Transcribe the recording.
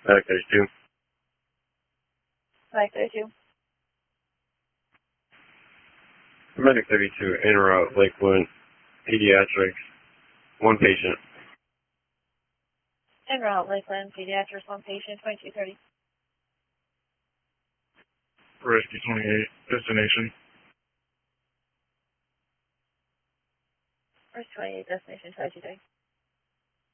Back 32. Flag 32. Medic 32, en route, Lakewood, pediatrics, one patient. En route, Lakeland, pediatrics, one patient, 2230. Rescue 28, destination. First 28, destination 2230.